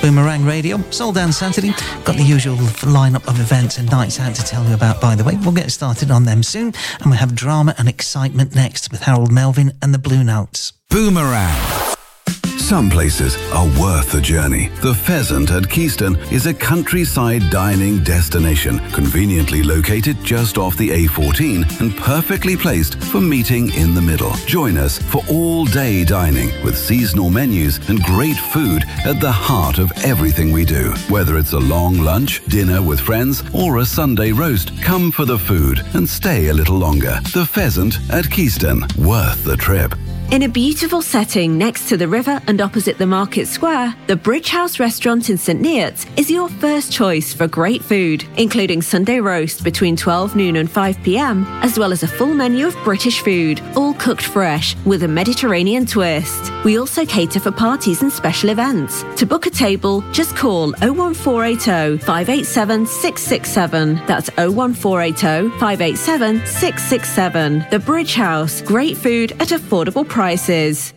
Boomerang Radio. Sold down Saturday. Got the usual lineup of events and nights out to tell you about, by the way. We'll get started on them soon. And we have drama and excitement next with Harold Melvin and the Blue Notes. Boomerang. Some places are worth the journey. The Pheasant at Keyston is a countryside dining destination, conveniently located just off the A14 and perfectly placed for meeting in the middle. Join us for all-day dining with seasonal menus and great food at the heart of everything we do. Whether it's a long lunch, dinner with friends, or a Sunday roast, come for the food and stay a little longer. The Pheasant at Keyston, worth the trip. In a beautiful setting next to the river and opposite the market square, the Bridge House restaurant in St Neots is your first choice for great food, including Sunday roast between 12 noon and 5 p.m, as well as a full menu of British food, all cooked fresh with a Mediterranean twist. We also cater for parties and special events. To book a table, just call 01480 587 667. That's 01480 587 667. The Bridge House, great food at affordable prices.